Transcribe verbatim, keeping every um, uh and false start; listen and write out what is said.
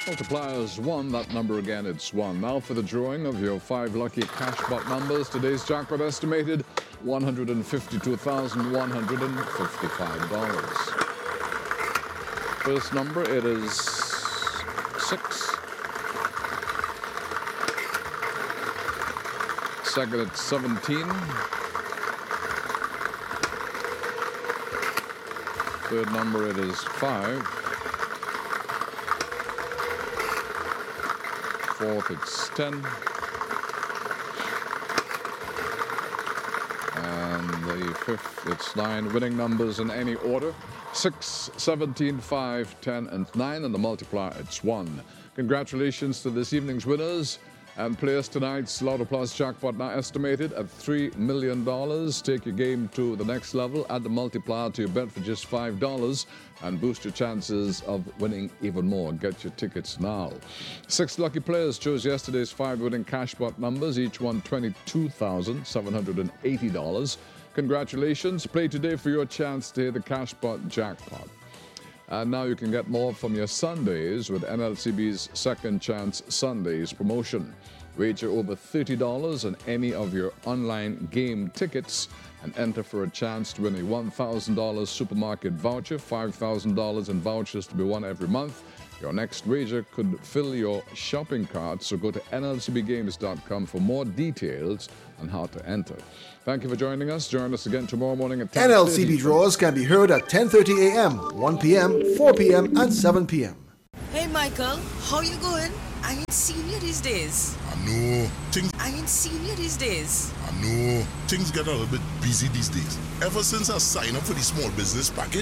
Multipliers one, that number again, it's one. Now for the drawing of your five lucky cashpot numbers. Today's jackpot estimated one hundred fifty-two thousand one hundred fifty-five dollars. First number, it is six. Second, it's seventeen. Third number, it is five. Fourth, it's ten. And the fifth, it's nine. Winning numbers in any order: six, seventeen, five, ten, and nine. And the multiplier, it's one. Congratulations to this evening's winners. And players tonight's Lotto Plus jackpot now estimated at three million dollars. Take your game to the next level. Add the multiplier to your bet for just five dollars and boost your chances of winning even more. Get your tickets now. Six lucky players chose yesterday's five winning cashpot numbers. Each won twenty-two thousand seven hundred eighty dollars. Congratulations. Play today for your chance to hit the cashpot jackpot. And now you can get more from your Sundays with N L C B's Second Chance Sundays promotion. Wager over thirty dollars on any of your online game tickets and enter for a chance to win a one thousand dollars supermarket voucher, five thousand dollars in vouchers to be won every month. Your next wager could fill your shopping cart, so go to N L C B games dot com for more details on how to enter. Thank you for joining us. Join us again tomorrow morning at ten thirty. N L C B draws can be heard at ten thirty a.m., one p.m., four p.m., and seven p.m. Hey, Michael, how you going? I ain't seen you these days. I know. Things, I ain't seen you these days. I know. Things get a little bit busy these days. Ever since I signed up for the small business package,